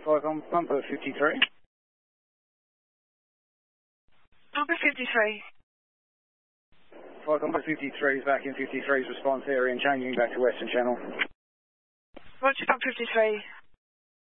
Flight on bumper 53. Bumper 53. Flight on bumper 53 is back in 53's response area and changing back to Western Channel. Roger, bumper 53.